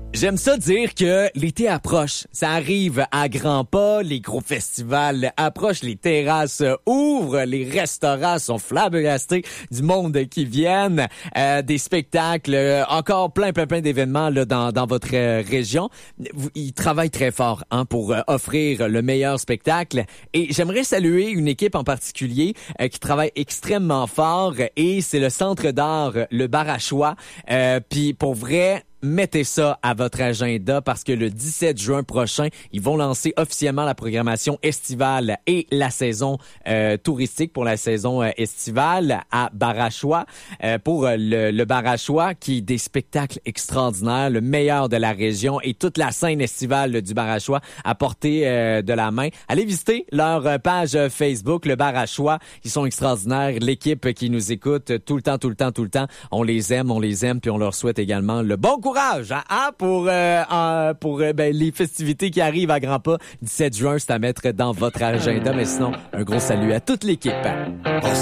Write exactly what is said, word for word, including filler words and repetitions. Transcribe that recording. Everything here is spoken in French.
J'aime ça dire que l'été approche. Ça arrive à grands pas, les gros festivals approchent, les terrasses ouvrent, les restaurants sont flabbergastés du monde qui viennent, euh, des spectacles, euh, encore plein, plein, plein d'événements là dans, dans votre euh, région. Ils travaillent très fort hein, pour euh, offrir le meilleur spectacle. Et j'aimerais saluer une équipe en particulier euh, qui travaille extrêmement fort et c'est le Centre d'art Le Barachois. Euh, Puis pour vrai, mettez ça à votre agenda parce que le dix-sept juin prochain, ils vont lancer officiellement la programmation estivale et la saison euh, touristique pour la saison euh, estivale à Barachois. Euh, pour euh, le, le Barachois, qui est des spectacles extraordinaires, le meilleur de la région et toute la scène estivale là, du Barachois à portée euh, de la main. Allez visiter leur euh, page Facebook, le Barachois. Ils sont extraordinaires. L'équipe qui nous écoute tout le temps, tout le temps, tout le temps, on les aime, on les aime, puis on leur souhaite également le bon courage hein, hein, pour euh, euh, pour euh, ben, les festivités qui arrivent à grands pas. dix-sept juin, c'est à mettre dans votre agenda. Mais sinon, un gros salut à toute l'équipe.